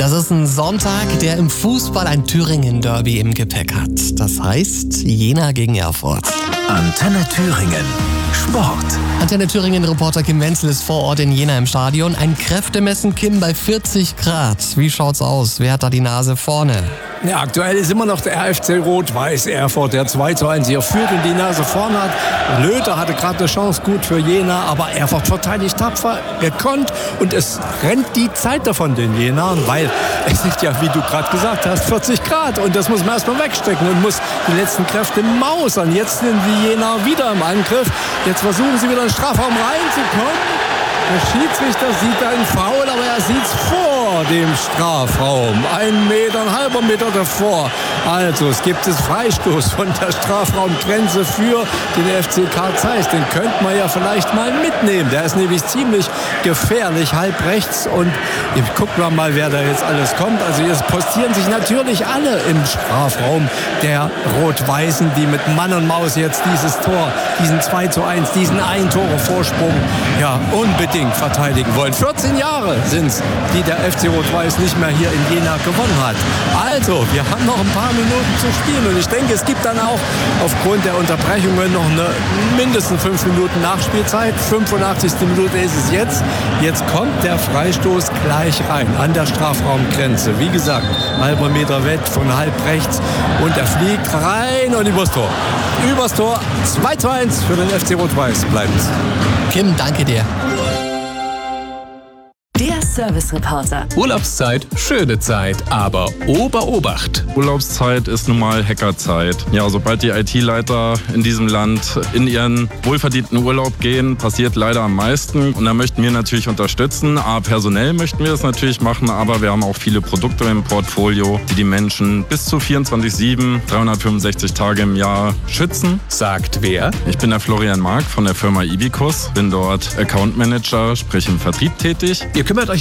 Das ist ein Sonntag, der im Fußball ein Thüringen-Derby im Gepäck hat. Das heißt Jena gegen Erfurt. Antenne Thüringen. Sport. Antenne Thüringen-Reporter Kim Wenzel ist vor Ort in Jena im Stadion. Ein Kräftemessen, Kim, bei 40 Grad. Wie schaut's aus? Wer hat da die Nase vorne? Ja, aktuell ist immer noch der RFC Rot-Weiß Erfurt, der 2:1 hier führt und die Nase vorne hat. Löter hatte gerade eine Chance, gut für Jena, aber Erfurt verteidigt tapfer, gekonnt und es rennt die Zeit davon den Jenern, weil es sind ja, wie du gerade gesagt hast, 40 Grad und das muss man erstmal wegstecken und muss die letzten Kräfte mausern. Jetzt sind die Jener wieder im Angriff. Jetzt versuchen sie wieder in den Strafraum reinzukommen. Der Schiedsrichter sieht einen Foul, aber er sieht es vor dem Strafraum. Ein halber Meter davor. Also, es gibt Freistoß von der Strafraumgrenze für den FC Karl Zeiss. Den könnte man ja vielleicht mal mitnehmen. Der ist nämlich ziemlich gefährlich, halb rechts. Und gucken wir mal, wer da jetzt alles kommt. Also, jetzt postieren sich natürlich alle im Strafraum der Rot-Weißen, die mit Mann und Maus jetzt dieses Tor, diesen 2:1, diesen Ein-Tore-Vorsprung, ja, unbedingt verteidigen wollen. 14 Jahre sind es, die der FC Rot-Weiß nicht mehr hier in Jena gewonnen hat. Also, wir haben noch ein paar Minuten zu spielen und ich denke, es gibt dann auch aufgrund der Unterbrechungen noch mindestens 5 Minuten Nachspielzeit. 85. Minute ist es jetzt. Jetzt kommt der Freistoß gleich rein an der Strafraumgrenze. Wie gesagt, halber Meter weg von halb rechts und er fliegt rein und übers Tor. Übers Tor, 2:1 für den FC Rot-Weiß bleibt. Kim, danke dir. Der Service-Reporter. Urlaubszeit, schöne Zeit, aber Obacht. Urlaubszeit ist nun mal Hackerzeit. Ja, sobald die IT-Leiter in diesem Land in ihren wohlverdienten Urlaub gehen, passiert leider am meisten. Und da möchten wir natürlich unterstützen. Personell möchten wir das natürlich machen, aber wir haben auch viele Produkte im Portfolio, die die Menschen bis zu 24/7, 365 Tage im Jahr schützen. Sagt wer? Ich bin der Florian Mark von der Firma Ibicus, bin dort Account Manager, sprich im Vertrieb tätig. Ihr kümmert euch